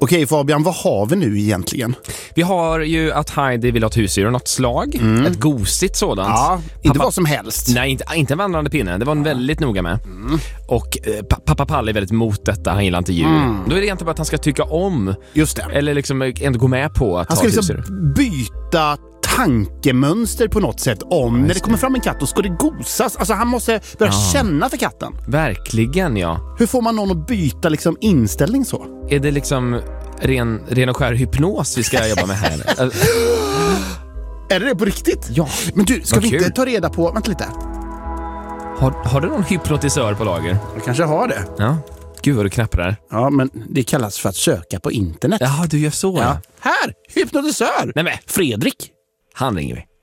Okej Fabian, vad har vi nu egentligen? Vi har ju att Heidi vill ha ett husdjur av något slag. Ett gosigt sådant. Ja, inte vad som helst. Nej, inte en vandrande pinne. Det var en väldigt noga med. Och pappa Palle är väldigt emot detta. Han gillar inte djur. Då är det egentligen bara att han ska tycka om. Just det. Eller liksom ändå gå med på att han ska liksom byta tankemönster på något sätt om när det kommer fram en katt och ska det gosas. Alltså han måste börja känna för katten. Verkligen, ja. Hur får man någon att byta liksom inställning så? Är det liksom ren och skär hypnos vi ska jobba med här? Är det på riktigt? Ja. Men du, ska vi kul. inte ta reda på... Vänta lite. Har du någon hypnotisör på lager? Jag kanske har det. Ja. Gud vad du knappar där. Ja, men det kallas för att söka på internet. Ja, du gör så. Ja. Här, hypnotisör. Nej men, Fredrik. han ringer vi.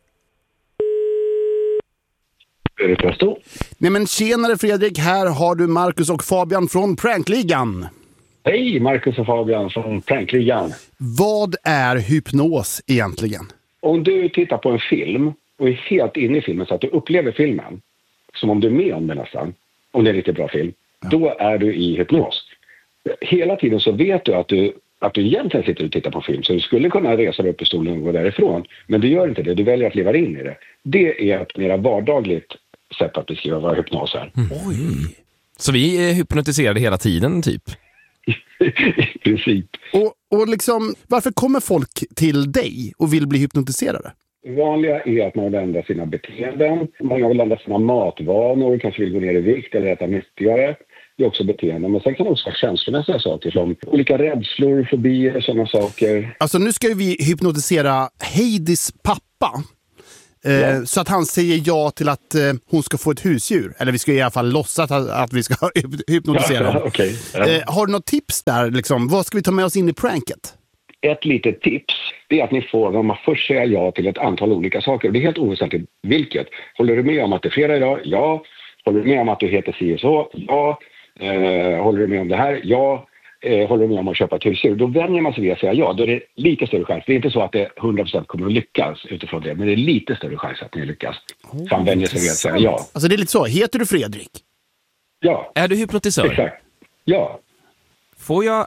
Nej men tjenare Fredrik, här har du Marcus och Fabian från Prankligan. Hej, Marcus och Fabian från Prankligan. Vad är hypnos egentligen? Om du tittar på en film och är helt inne i filmen så att du upplever filmen som om du är med om det nästan, om det är en riktigt bra film, då är du i hypnos. Hela tiden så vet du att du egentligen sitter och tittar på film, så du skulle kunna resa dig upp i stolen och gå därifrån, men du gör inte det, du väljer att leva in i det. Det är ett mer vardagligt sätt att beskriva vad hypnos är. Oj. Så vi är hypnotiserade hela tiden typ? I princip. Och liksom, varför kommer folk till dig och vill bli hypnotiserade? Det vanliga är att man vill ändra sina beteenden. Många vill ändra sina matvanor, kanske vill gå ner i vikt eller äta nyttigare. Det är också beteenden. Men sen kan det också vara känslomässiga saker som olika rädslor, fobier, sådana saker. Alltså nu ska vi hypnotisera Heidis pappa. Så att han säger ja till att hon ska få ett husdjur. Eller vi ska i alla fall låtsas att vi ska hypnotisera honom. Okay. Har du något tips där? Liksom? Vad ska vi ta med oss in i pranket? Ett litet tips är att ni får, om man först säger ja till ett antal olika saker. Det är helt oväsentligt vilket. Håller du med om att det är fredag idag? Ja. Håller du med om att du heter CSO? Ja. Håller du med om det här? Ja. Håller du med om att köpa ett husdjur? Då vänjer man sig vid att säga ja. Då är det lite större chans. Det är inte så att det 100% kommer att lyckas utifrån det. Men det är lite större chans att ni lyckas. Så han vänjer sig vid att säga ja. Alltså det är lite så. Heter du Fredrik? Ja. Är du hypnotisör? Exakt. Ja. Får jag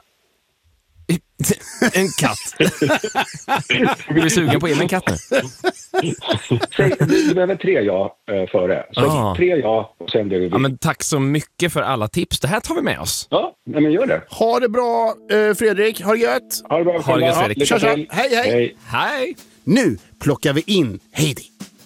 en katt? Är du sugen på en katt nu? Säg, du behöver 3 ja före. Så 3 ja och sen det du vill. Ja, men tack så mycket för alla tips. Det här tar vi med oss. Ja, men gör det. Ha det bra Fredrik. Ha det gött. Ha det bra. Ha det gött, Fredrik. Lycka till. Hej. Hej! Nu plockar vi in Heidi.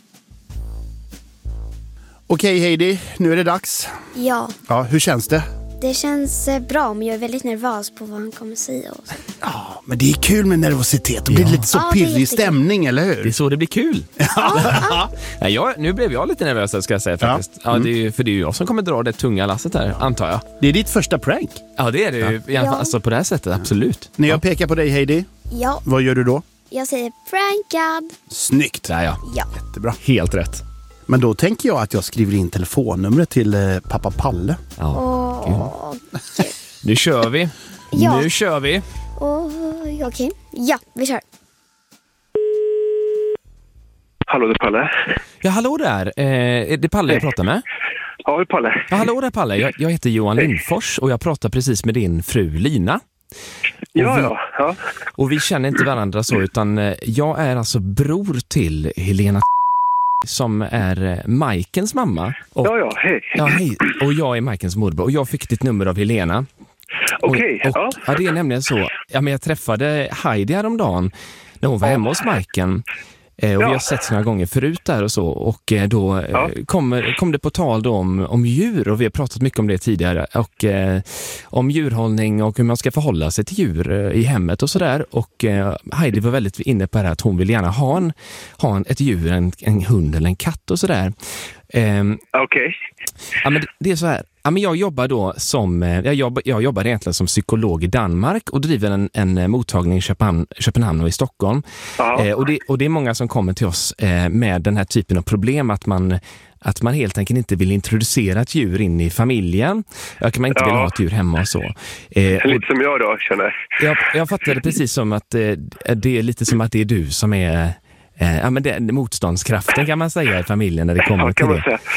Okej Heidi, nu är det dags. Ja, Ja, hur känns det? det känns bra, men jag är väldigt nervös på vad han kommer säga. Och så. Ja, men det är kul med nervositet. Det blir lite så Ja, det är pirrig jättekul. stämning, eller hur? Det är så det blir kul. Nej, nu blev jag lite nervös, ska jag säga faktiskt. Ja, det är ju, för det är ju jag som kommer dra det tunga lasset här, antar jag. Det är ditt första prank. Ja, det är det ju. I alla fall, alltså på det här sättet, absolut. När jag pekar på dig Heidi, Ja, vad gör du då? jag säger prankad. Snyggt. Där ja. Ja. Jättebra. Helt rätt. Men då tänker jag att jag skriver in telefonnumret till pappa Palle. Ja. Nu kör vi. Ja. Nu kör vi. Okej. Ja, vi kör. Hallå, det är Palle. Ja, hallå där. Är det Palle jag pratar med? Ja, det är Palle. Ja, hallå där Palle. Jag heter Johan Lindfors och jag pratar precis med din fru Lina. Ja. Och vi känner inte varandra så, utan jag är alltså bror till Helena som är Majkens mamma. Och, Hej. Ja, hej. Och jag är Majkens morbror och jag fick ditt nummer av Helena. Okej, ja. Ja, det är nämligen så. Ja, men jag träffade Heidi häromdagen när hon var hemma hos Majken. Och vi har sett några gånger förut där och så. Och då kom det på tal då om djur. Och vi har pratat mycket om det tidigare. Och om djurhållning och hur man ska förhålla sig till djur i hemmet och sådär. Och Heidi var väldigt inne på det här att hon vill gärna ha ett djur, en hund eller en katt och sådär. Okej. Ja, men det är så här. Ja, men jag jobbar då jag jobbar egentligen som psykolog i Danmark och driver en mottagning i Köpenhamn och i Stockholm. Och det är många som kommer till oss med den här typen av problem att man helt enkelt inte vill introducera ett djur in i familjen. Man inte vill ha ett djur hemma och så. Lite som jag då, känner. Jag fattar det precis som att det är lite som att det är du som är men det är motståndskraften kan man säga i familjen när det kommer till det.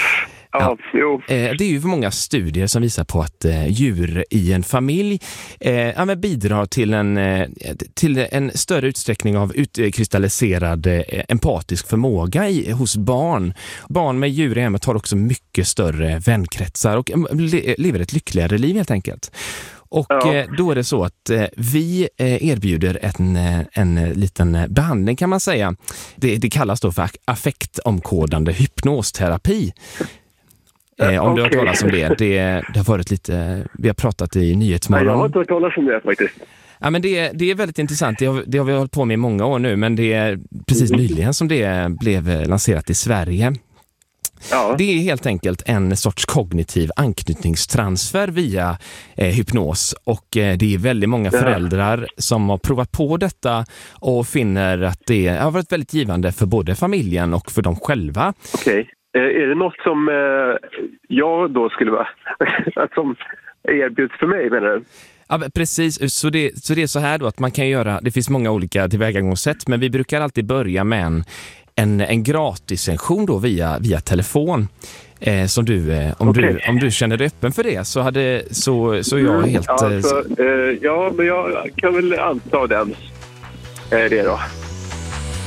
Det är ju många studier som visar på att djur i en familj bidrar till en större utsträckning av utkristalliserad empatisk förmåga hos barn. Barn med djur i hemmet har också mycket större vänkretsar och lever ett lyckligare liv helt enkelt. Och då är det så att vi erbjuder en liten behandling kan man säga. Det kallas då för affektomkodande hypnosterapi. Om du har hört talas om det. Det har varit lite, vi har pratat i Nyhetsmorgon. Nej, jag har inte hört talas om det faktiskt. Ja, men det är väldigt intressant. Det har vi hållit på med i många år nu, men det är precis nyligen som det blev lanserat i Sverige. Ja. Det är helt enkelt en sorts kognitiv anknytningstransfer via hypnos och det är väldigt många föräldrar som har provat på detta och finner att det har varit väldigt givande för både familjen och för dem själva. Okej. Är det något som jag då skulle vara som erbjuds för mig, menar du? Ja, precis. Så det är så här då att man kan göra, det finns många olika tillvägagångssätt, men vi brukar alltid börja med en gratissektion då via telefon. Som om du känner dig öppen för det så är jag helt... men jag kan väl anta det då.